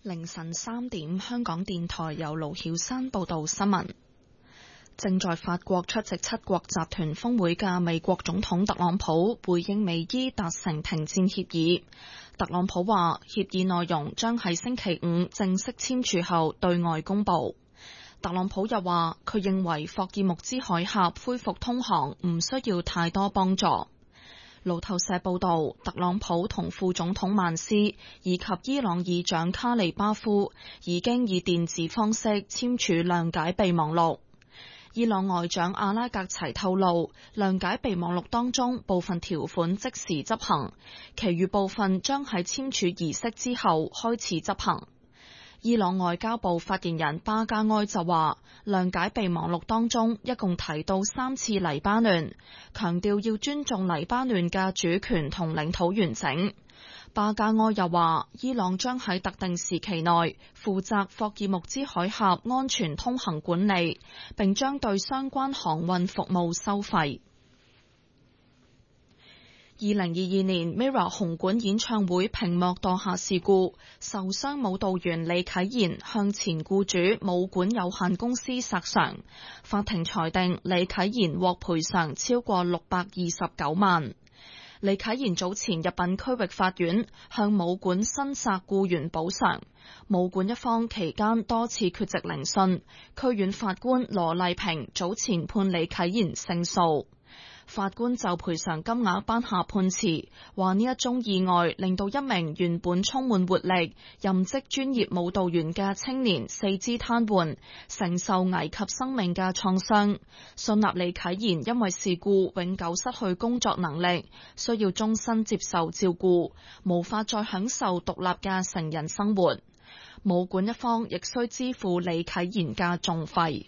凌晨3點，香港電台由盧曉珊報道新聞。正在法國出席七國集團峰會嘅美國總統特朗普回應美伊達成停戰協議。特朗普話，協議內容將喺星期五正式簽署後對外公佈。特朗普又話，佢認為霍爾木茲海峽恢復通航唔需要太多幫助。路透社報道，特朗普同副總統曼斯以及伊朗議長卡利巴夫已經以電子方式簽署諒解備忘錄。伊朗外長阿拉格齊透露，諒解備忘錄當中部分條款即時執行，其餘部分將喺簽署儀式之後開始執行。伊朗外交部發言人巴加埃就話，諒解備忘錄當中一共提到3次黎巴嫩，強調要尊重黎巴嫩嘅主權同領土完整。巴加埃又話，伊朗將喺特定時期內負責霍爾木茲海峽安全通行管理，並將對相關航運服務收費。2022年 Mirror 紅館演唱會屏幕墮下事故，受傷舞蹈員李啟賢向前僱主舞館有限公司索償，法庭裁定李啟賢獲賠償超過629萬。李啟賢早前入稟區域法院向舞館申索僱員補償，舞館一方期間多次缺席聆訊，區院法官羅麗萍早前判李啟賢勝訴。法官就賠償金額頒下判詞，話呢一宗意外令到一名原本充滿活力、任職專業舞蹈員嘅青年四肢癱瘓，承受危及生命嘅創傷。信納李啟賢因為事故永久失去工作能力，需要終身接受照顧，無法再享受獨立嘅成人生活。舞館一方亦需支付李啟賢嘅訟費。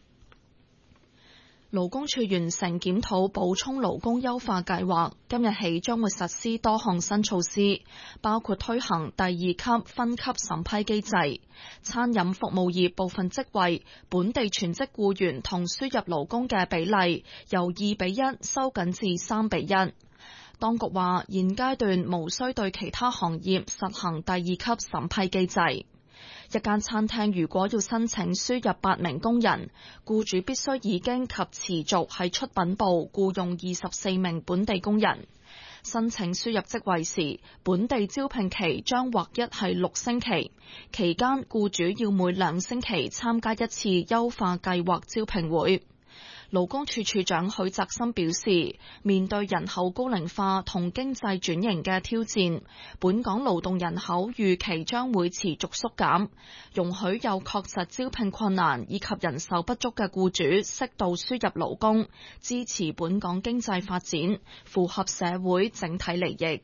勞工處完成檢討補充勞工優化計劃，今日起將會實施多項新措施，包括推行第2級分級審批機制，餐飲服務業部分職位本地全職僱員同輸入勞工嘅比例由2:1收緊至3:1。當局話，現階段無需對其他行業實行第2級審批機制。一間餐廳如果要申請輸入8名工人，僱主必須已經及持續喺出品部僱用24名本地工人。申請輸入職位時，本地招聘期將劃一係6星期，期間僱主要每2星期參加一次優化計劃招聘會。勞工處處長許澤森表示，面對人口高齡化同經濟轉型嘅挑戰，本港勞動人口預期將會持續縮減，容許有確實招聘困難以及人手不足嘅僱主適度輸入勞工，支持本港經濟發展，符合社會整體利益。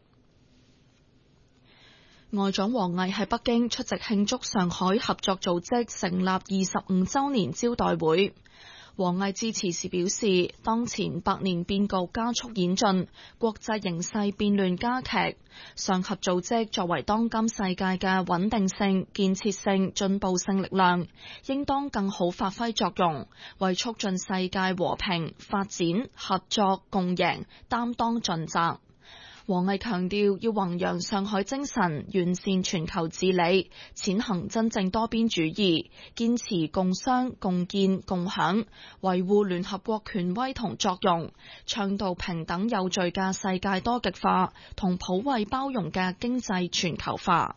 外長王毅喺北京出席慶祝上海合作組織成立25週年招待會。王毅致辭時表示，當前百年變局加速演進，國際形勢變亂加劇，上合組織作為當今世界嘅穩定性、建設性、進步性力量，應當更好發揮作用，為促進世界和平、發展、合作、共贏擔當盡責。王毅強調，要弘揚上海精神，完善全球治理，踐行真正多邊主義，堅持共商、共建、共享，維護聯合國權威同作用，倡導平等有序嘅世界多極化同普惠包容嘅經濟全球化。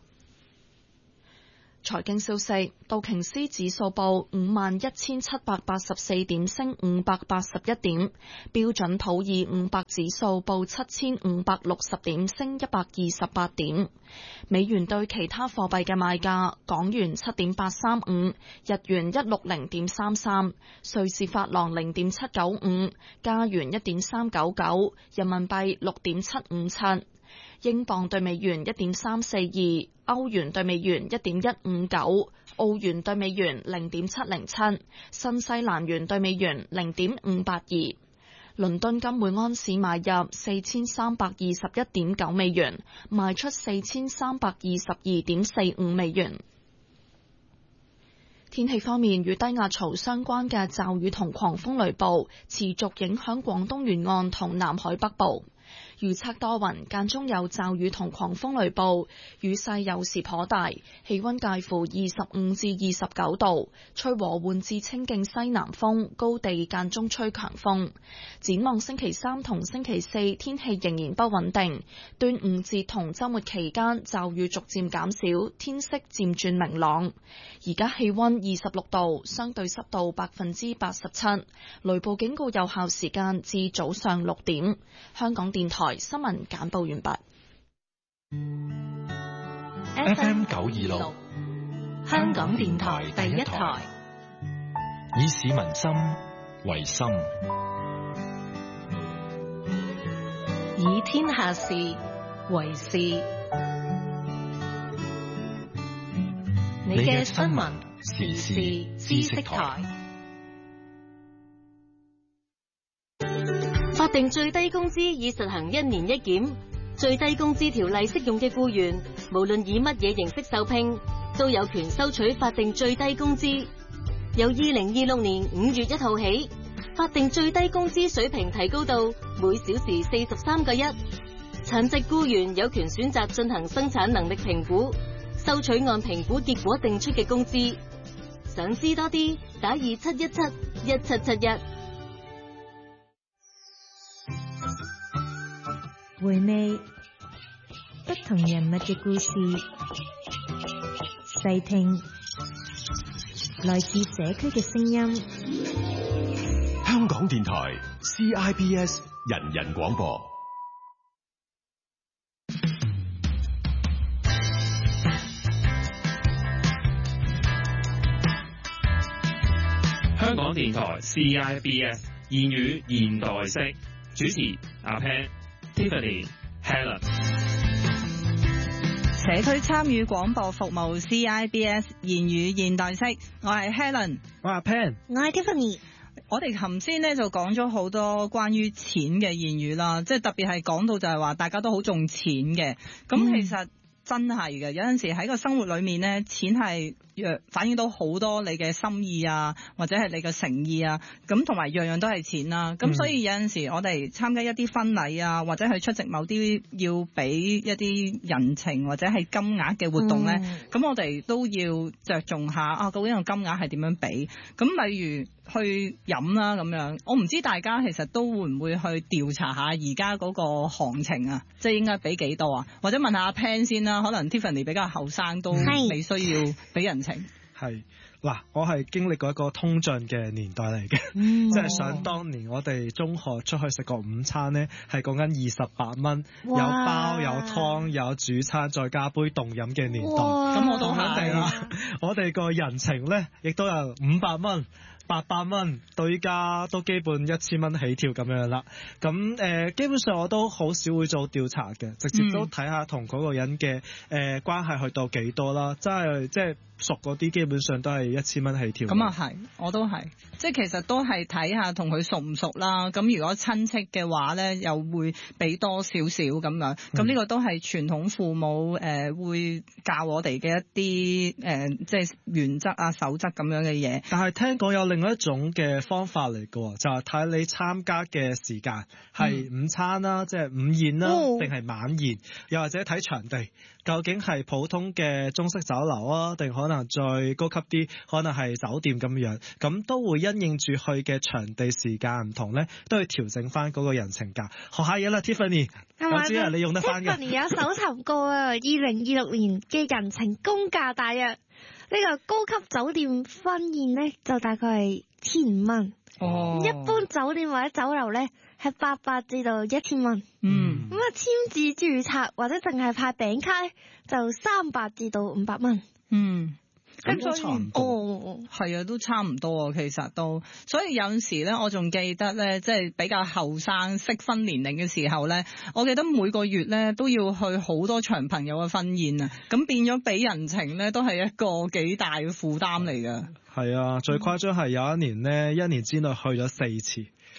財經消息，道瓊斯指數報51,784點，升581點；標準普爾500指數報7,560點，升128點。美元對其他貨幣嘅賣價：港元7.835，日元160.33，瑞士法郎0.795，加元1.399，人民幣6.757。英鎊對美元1.342，歐元對美元1.159，澳元對美元0.707，新西蘭元對美元0.582。倫敦金每安士買入4321.9美元，賣出4322.45美元。天氣方面，與低壓槽相關嘅驟雨同狂風雷暴持續影響廣東沿岸同南海北部。 預測多雲，間中有驟雨同狂風雷暴，雨勢有時頗大，氣溫介乎25至29度，吹和緩至清勁西南風，高地間中吹強風。展望星期3同星期4，天氣仍然不穩定。端午節同週末期間，驟雨逐漸減少，天色漸轉明朗。而家氣溫26度，相對濕度87%，雷暴警告有效時間至早上6點。香港電台新聞簡報完畢。 FM 926，香港電台第一台，以市民心為心， 以天下事為事。你嘅新聞時事知識台。 法定最低工資已實行1年1檢，最低工資條例適用嘅僱員，無論以乜嘢形式受聘，都有權收取法定最低工資。由2026年5月1號起，法定最低工資水平提高到每小時43個1。殘疾僱員有權選擇進行生產能力評估，收取按評估結果定出嘅工資。想知多啲，打27171771。 回味不同人物嘅故事，細聽來自社區嘅聲音。 香港電台 CIBS 人人廣播。 香港電台 CIBS 言語現代式，主持阿 Pan、Tiffany、Helen。 社區參與廣播服務 CIBS 言語現代式，我係 Helen， 我係阿 Pan， 我係 Tiffany。 我哋頭先咧就講咗好多關於錢嘅言語啦，即係特別係講到就係話大家都好重錢嘅，咁其實真係嘅，有陣時喺個生活裏面咧，錢係反映到好多你嘅心意啊，或者係你嘅誠意啊，咁同埋樣樣都係錢啦。咁所以有陣時我哋參加一啲婚禮啊，或者去出席某啲要俾一啲人情或者係金額嘅活動咧，咁我哋都要着重下啊，究竟個金額係點樣俾？咁例如去飲啦咁樣，我唔知大家其實都會唔會去調查下而家嗰個行情啊，即係應該俾幾多啊？或者問下阿 Pan 先啦，可能 Tiffany 比較後生都未需要俾人情。 係嗱，我係經歷過一個通脹嘅年代嚟嘅，即係想當年我哋中學出去食個午餐呢，係講緊28蚊，有包有湯有主餐，再加杯凍飲嘅年代。咁我都係啦，我哋個人情呢，亦都有500蚊。800蚊到依家都基本1000蚊起跳咁樣啦。咁基本上我都好少會做調查嘅，直接都睇下同嗰個人嘅關係去到幾多啦。即係熟嗰啲基本上都係1000蚊起跳。咁啊係， 我都係，即係其實都係睇下同佢熟唔熟啦。咁如果親戚嘅話咧，又會俾多少少咁樣。咁呢個都係傳統父母會教我哋嘅一啲即係原則啊守則咁樣嘅嘢。 但係聽講有另外一種嘅方法嚟嘅，就係睇你參加嘅時間係午餐啦，即係午宴啦，定係晚宴，又或者睇場地，究竟係普通嘅中式酒樓啊，定可能再高級啲，可能係酒店咁樣，咁都會因應住去嘅場地時間唔同咧，都要調整翻嗰個人情價。學下嘢啦 ，Tiffany， 我知啊，你用得翻嘅。 Tiffany 有搜尋過啊，2026年嘅人情公價大約呢個高級酒店婚宴咧，就大概係1500蚊。一般酒店或者酒樓咧係800至到1000蚊。咁啊，簽字註冊或者淨係派餅卡咧，就300至到500蚊。 咁所以係啊，都差唔多啊，其實都。所以有陣時咧，我仲記得咧，即係比較後生適婚年齡嘅時候咧，我記得每個月咧都要去好多場朋友嘅婚宴啊，咁變咗俾人情咧都係一個幾大嘅負擔嚟㗎。 係啊，最誇張係有一年咧，1年之內去咗4次。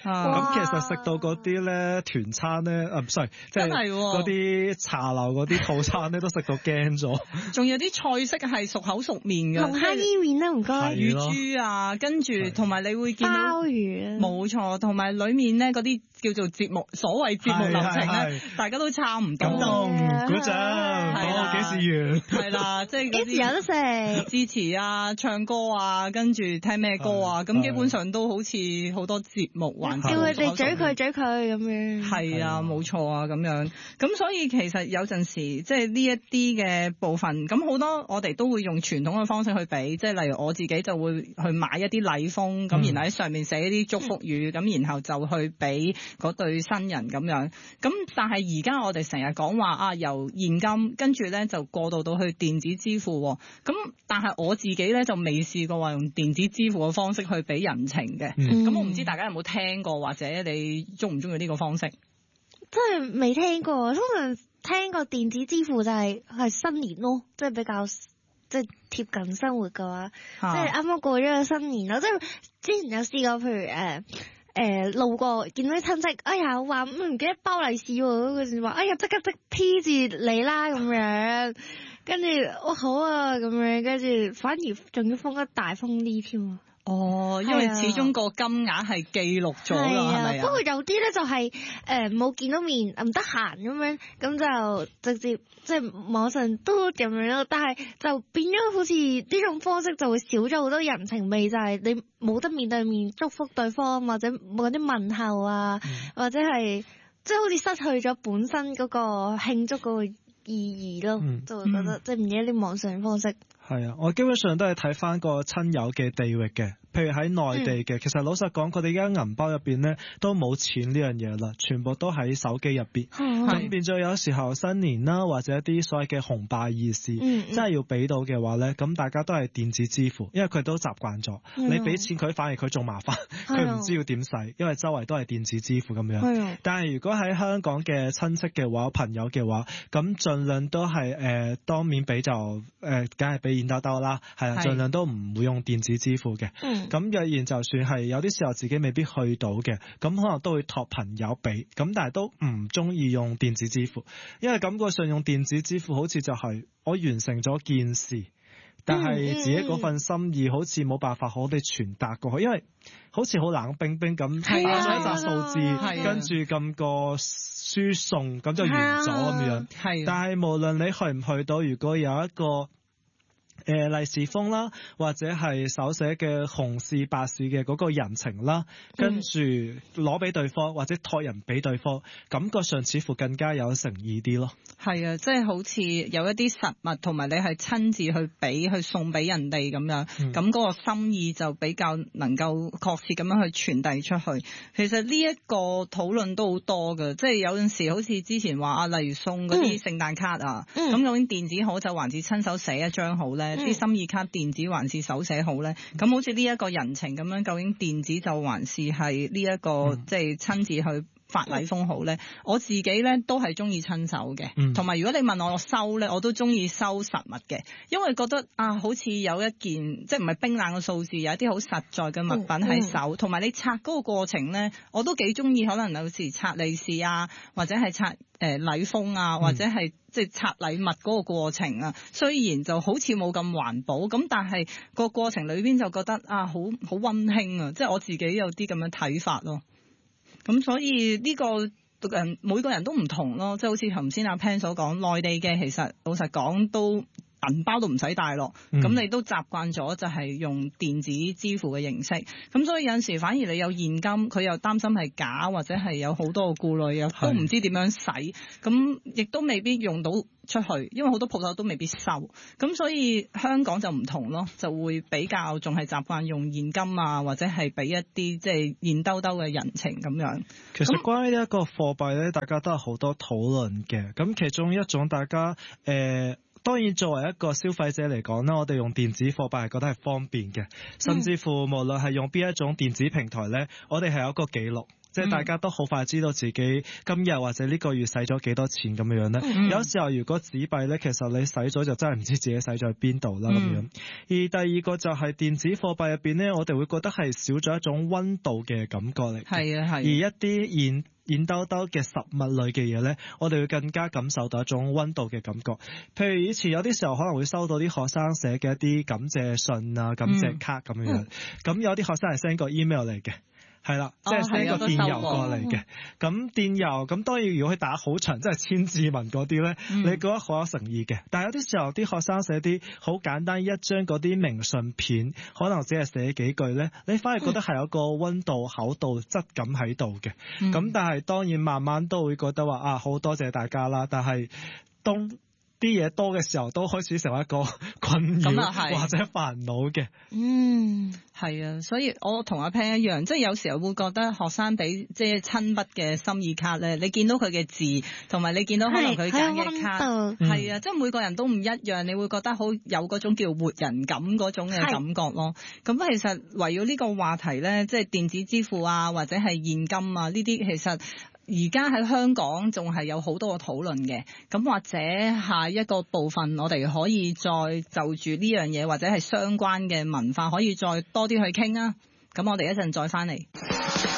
咁其實食到嗰啲咧團餐咧，唔係，即係嗰啲茶樓嗰啲套餐咧，都食到驚咗。 仲有啲菜式係熟口熟面嘅， 龍蝦伊麵啦，唔該。 乳豬啊，跟住同埋你會見到鮑魚， 冇錯，同埋裡面咧嗰啲叫做節目，所謂節目流程咧，大家都差唔多。 感動，鼓掌，講幾時完？ 係啦，即係幾時有得食？ 支持啊，唱歌啊，跟住聽咩歌啊，咁基本上都好似好多節目環節， 叫佢哋嘴佢咁樣。 係啊，冇錯啊，咁樣。咁所以其實有陣時即係呢一啲嘅部分，咁好多我哋都會用傳統嘅方式去俾，即係例如我自己就會去買一啲禮封，咁然後喺上面寫一啲祝福語，咁然後就去俾嗰對新人咁樣。咁但係而家我哋成日講話啊，由現金跟住咧就過渡到去電子支付，咁但係我自己咧就未試過話用電子支付嘅方式去俾人情嘅。咁我唔知大家有冇聽過，或者你中唔中意呢個方式？ 真係未聽過，通常聽過電子支付就係新年咯，即係比較即係貼近生活嘅話，即係啱啱過咗個新年咯。即係之前有試過，譬如路過見到啲親戚，哎呀話唔記得包利是喎，嗰陣話哎呀即刻P 住你啦咁樣，跟住好啊咁樣，跟住反而仲要封得大封啲添。 哦，因為始終個金額係記錄咗啦，係咪啊？ 不過有啲咧就係冇見到面，唔得閒咁樣，咁就直接即係網上都咁樣咯。但係就變咗好似呢種方式就會少咗好多人情味，就係你冇得面對面祝福對方，或者冇啲問候啊，或者係即係好似失去咗本身嗰個慶祝嗰個意義咯，就會覺得即係唔記得啲網上方式。 係啊，我基本上都係睇翻個親友嘅地域嘅，譬如喺內地嘅，其實老實講，佢哋而家銀包入邊咧都冇錢呢樣嘢啦，全部都喺手機入邊。咁變咗有時候新年啦，或者一啲所謂嘅紅拜儀式，真係要俾到嘅話咧，咁大家都係電子支付，因為佢都習慣咗。你俾錢佢，反而佢仲麻煩，佢唔知要點使，因為周圍都係電子支付咁樣。但係如果喺香港嘅親戚嘅話，朋友嘅話，咁盡量都係當面俾就梗係俾現兜兜啦，係啊，盡量都唔會用電子支付嘅。咁若然就算係有啲時候自己未必去到嘅，咁可能都會託朋友俾，咁但係都唔中意用電子支付，因為感覺上用電子支付好似就係我完成咗件事，但係自己嗰份心意好似冇辦法好地傳達過去，因為好似好冷冰冰咁打咗一紮數字，跟住撳個輸送咁就完咗咁樣。但係無論你去唔去到，如果有一個利是封啦，或者係手寫嘅紅事白事嘅嗰個人情啦，跟住攞俾對方或者託人俾對方，感覺上似乎更加有誠意啲咯。 係啊，即係好似有一啲實物，同埋你係親自去俾去送俾人哋咁樣，咁嗰個心意就比較能夠確切咁樣去傳遞出去。其實呢一個討論都好多嘅，即係有陣時好似之前話啊，例如送嗰啲聖誕卡啊，咁究竟電子好就還是親手寫一張好咧？啲心意卡電子還是手寫好咧？咁好似呢一個人情咁樣，究竟電子就還是係呢一個即係親自去發禮封好咧？我自己咧都係中意親手嘅，同埋如果你問我收咧，我都中意收實物嘅，因為覺得啊，好似有一件即係唔係冰冷嘅數字，有一啲好實在嘅物品喺手，同埋你拆嗰個過程咧，我都幾中意。可能有時拆利是啊，或者係拆禮封啊，或者係即係拆禮物嗰個過程啊，雖然就好似冇咁環保，咁但係個過程裏邊就覺得啊，好溫馨啊，即係我自己有啲咁樣睇法咯。咁所以呢個每個人都唔同咯，即係好似頭先阿 Pan 所講，內地嘅其實老實講都銀包都唔使帶落，咁你都習慣咗就係用電子支付嘅形式，咁所以有陣時反而你有現金，佢又擔心係假，或者係有好多嘅顧慮，又都唔知點樣使，咁亦都未必用到出去，因為好多鋪頭都未必收，咁所以香港就唔同咯，就會比較仲係習慣用現金啊，或者係俾一啲即係現兜兜嘅人情咁樣。 其實關於呢一個貨幣咧，大家都有好多討論嘅，咁其中一種大家當然作為一個消費者嚟講咧，我哋用電子貨幣係覺得係方便嘅，甚至乎無論係用邊一種電子平台咧，我哋係有一個記錄。 即係大家都好快知道自己今日或者呢個月使咗幾多錢咁樣咧。有時候如果紙幣咧，其實你使咗就真係唔知自己使咗喺邊度啦咁樣。而第二個就係電子貨幣入邊咧，我哋會覺得係少咗一種溫度嘅感覺嚟。 係啊係。 而一啲現兜兜嘅實物類嘅嘢咧，我哋會更加感受到一種溫度嘅感覺。譬如以前有啲時候可能會收到啲學生寫嘅一啲感謝信啊、感謝卡咁樣，咁有啲學生係 send 個 email 嚟嘅。係啦，即係 send 個電郵過嚟嘅。咁電郵咁當然如果佢打好長，即係千字文嗰啲咧，你覺得好有誠意嘅。但係有啲時候啲學生寫啲好簡單一張嗰啲明信片，可能只係寫幾句咧，你反而覺得係有個溫度、厚度、質感喺度嘅。咁但係當然慢慢都會覺得話啊，好多謝大家啦。但係當啲嘢多嘅時候，都開始成為一個困擾或者煩惱嘅。 係啊，所以我同阿 Pan 一樣，即係有時候會覺得學生俾即係親筆嘅心意卡咧，你見到佢嘅字，同埋你見到可能佢揀嘅卡，係啊，即係每個人都唔一樣，你會覺得好有嗰種叫活人感嗰種嘅感覺咯。咁其實圍繞呢個話題咧，即係電子支付啊，或者係現金啊呢啲，其實而家喺香港仲係有好多個討論嘅，咁或者下一個部分我哋可以再就住呢樣嘢或者係相關嘅文化可以再多啲去傾啊，咁我哋一陣再翻嚟。